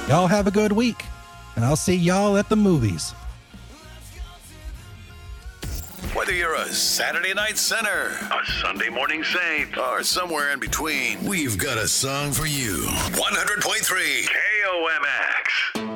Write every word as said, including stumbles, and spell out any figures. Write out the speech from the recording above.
Y'all have a good week, and I'll see y'all at the movies. Whether you're a Saturday night sinner, a Sunday morning saint, or somewhere in between, we've got a song for you. one hundred point three K O M X.